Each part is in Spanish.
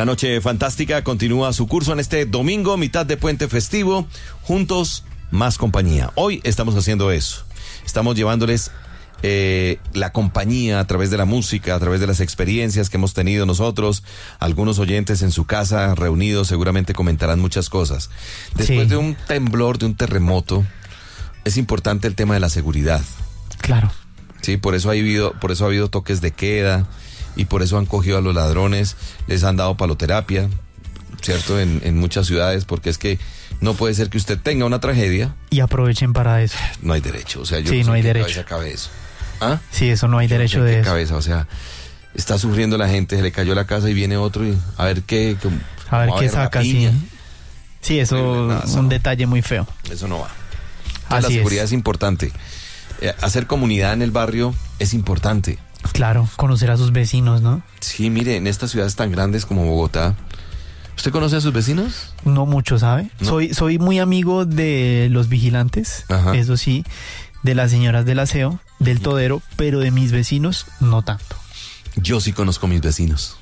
La noche fantástica continúa su curso en este domingo, mitad de puente festivo. Juntos, más compañía. Hoy estamos haciendo eso. Estamos llevándoles la compañía a través de la música, a través de las experiencias que hemos tenido nosotros. Algunos oyentes en su casa reunidos seguramente comentarán muchas cosas. Después de un temblor, de un terremoto, es importante el tema de la seguridad. Claro. Sí, por eso ha habido toques de queda y por eso han cogido a los ladrones, les han dado paloterapia, ¿cierto? En muchas ciudades, porque es que no puede ser que usted tenga una tragedia y aprovechen para eso. No hay derecho, o sea, yo no no sé hay qué derecho. cabeza cabe eso. ¿Ah? Sí, eso no hay derecho de eso. Cabeza, o sea, está sufriendo la gente, se le cayó la casa y viene otro y a ver qué saca, sí. Sí, eso es un detalle muy feo. Eso no va. Así la seguridad es importante. Hacer comunidad en el barrio es importante. Claro, conocer a sus vecinos, ¿no? Sí, mire, en estas ciudades tan grandes como Bogotá, ¿usted conoce a sus vecinos? No mucho, ¿sabe? ¿No? Soy muy amigo de los vigilantes, ajá, eso sí, de las señoras del aseo, del todero, pero de mis vecinos no tanto. Yo sí conozco a mis vecinos.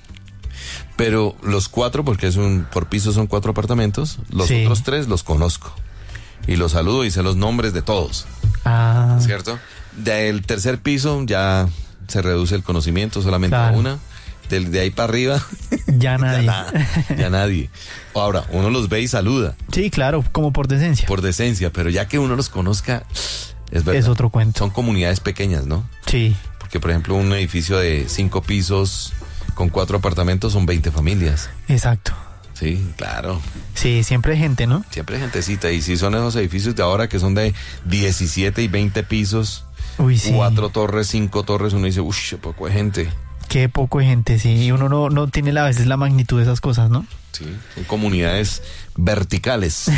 Pero los 4, porque por piso son 4 apartamentos, los otros 3 los conozco. Y los saludo y sé los nombres de todos. Ah. ¿Cierto? Del tercer piso ya se reduce el conocimiento, solamente a una. De ahí para arriba ya nadie. Ya nadie. Ahora, uno los ve y saluda. Sí, claro, como por decencia. Por decencia, pero ya que uno los conozca, es verdad. Es otro cuento. Son comunidades pequeñas, ¿no? Sí. Porque, por ejemplo, un edificio de 5 pisos con 4 apartamentos son 20 familias. Exacto. Sí, claro. Sí, siempre hay gente, ¿no? Siempre hay gentecita. Y si son esos edificios de ahora que son de 17 y 20 pisos, uy, sí, 4 torres, 5 torres, uno dice, uy, poco de gente. Qué poco de gente, sí. Y uno no tiene a veces la magnitud de esas cosas, ¿no? Sí, son comunidades verticales.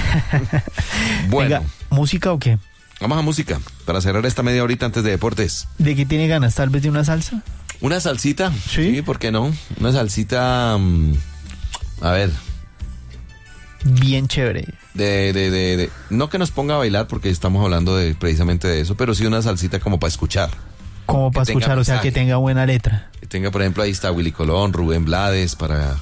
Bueno. Venga, ¿música o qué? Vamos a música, para cerrar esta media horita antes de deportes. ¿De qué tiene ganas? ¿Tal vez de una salsa? ¿Una salsita? Sí. Sí, ¿por qué no? Una salsita, a ver... bien chévere. No que nos ponga a bailar, porque estamos hablando precisamente de eso, pero sí una salsita como para escuchar. Como para escuchar, o sea, que tenga buena letra. Que tenga, por ejemplo, ahí está Willy Colón, Rubén Blades, para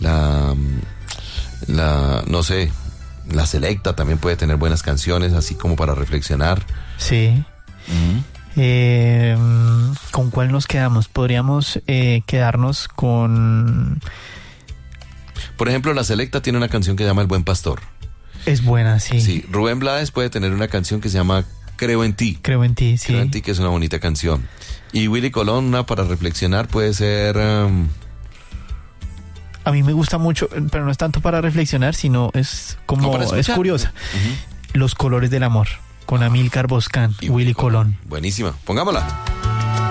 no sé, la Selecta también puede tener buenas canciones, así como para reflexionar. Sí. ¿Con cuál nos quedamos? Podríamos quedarnos con... Por ejemplo, la Selecta tiene una canción que se llama El Buen Pastor. Es buena, sí. Sí, Rubén Blades puede tener una canción que se llama Creo en ti. Creo en ti, sí. Creo en ti, que es una bonita canción. Y Willy Colón, una para reflexionar, puede ser... A mí me gusta mucho, pero no es tanto para reflexionar, sino es como... es curiosa. Uh-huh. Los colores del amor, con Amílcar Boscán, Willy Colón. Buenísima, pongámosla.